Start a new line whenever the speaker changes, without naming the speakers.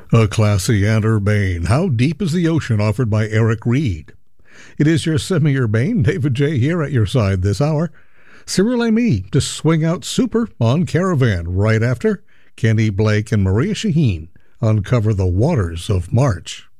A classy and urbane How Deep is the Ocean, offered by Eric Reed. It is your semi-urbane David J. here at your side this hour. Cyril Amy to swing out super on Caravan right after Kenny Blake and Maria Shaheen uncover the waters of March.